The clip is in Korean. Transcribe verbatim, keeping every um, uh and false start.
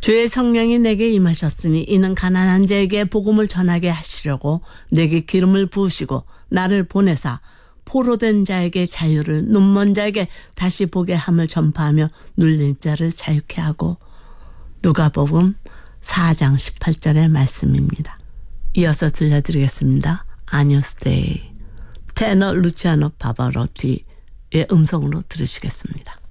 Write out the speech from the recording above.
주의 성령이 내게 임하셨으니 이는 가난한 자에게 복음을 전하게 하시려고 내게 기름을 부으시고 나를 보내사 포로된 자에게 자유를 눈먼 자에게 다시 보게 함을 전파하며 눌린 자를 자유케 하고. 누가복음 사 장 십팔 절의 말씀입니다. 이어서 들려드리겠습니다. 아뉴스 데이 테너 루치아노 바바로티의 음성으로 들으시겠습니다.